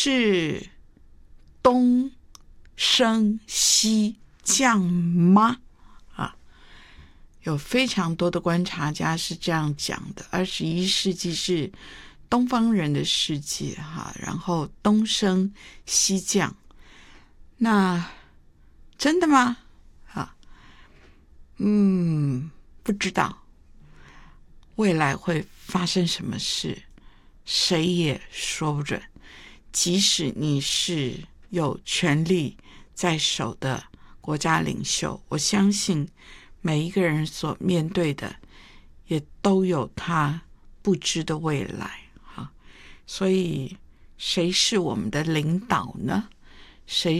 是东升西降吗？有非常多的观察家是这样讲的，21世纪是东方人的世界然后东升西降，那真的吗？不知道未来会发生什么事，谁也说不准。即使你是有权力在手的国家领袖，我相信每一个人所面对的也都有他不知的未来所以谁是我们的领导呢？谁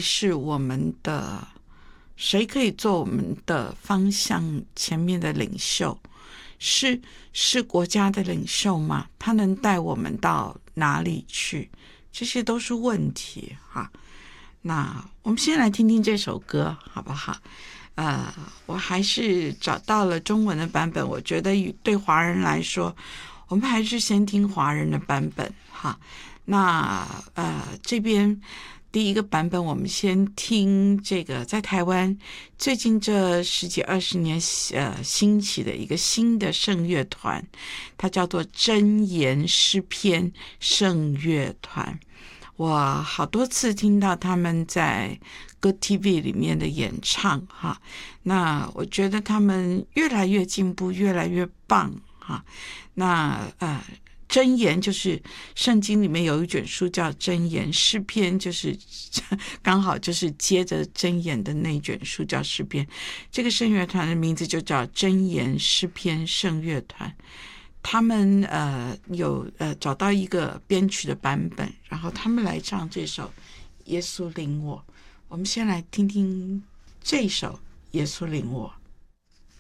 可以做我们的方向前面的领袖？是国家的领袖吗？他能带我们到哪里去？这些都是问题那我们先来听听这首歌好不好？我还是找到了中文的版本，我觉得对华人来说，我们还是先听华人的版本那这边第一个版本，我们先听这个在台湾最近这10几20年兴起的一个新的圣乐团，它叫做真言诗篇圣乐团。我好多次听到他们在歌 TV 里面的演唱那我觉得他们越来越进步，越来越棒那箴言就是圣经里面有一卷书叫箴言，诗篇就是刚好就是接着箴言的那卷书叫诗篇。这个圣乐团的名字就叫箴言诗篇圣乐团。他们有找到一个编曲的版本，然后他们来唱这首耶稣领我。我们先来听听这首耶稣领我。